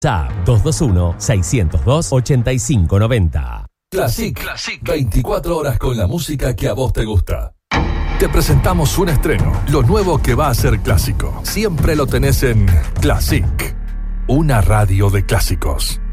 WhatsApp 221-602-8590. Classic. 24 horas con la música que a vos te gusta. Te presentamos un estreno, lo nuevo que va a ser clásico. Siempre lo tenés en Classic, una radio de clásicos.